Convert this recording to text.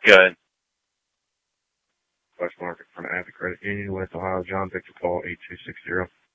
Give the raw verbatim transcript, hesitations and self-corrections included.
Good. West Market for an Avid Credit Union, West Ohio, John Victor Paul eight two six zero.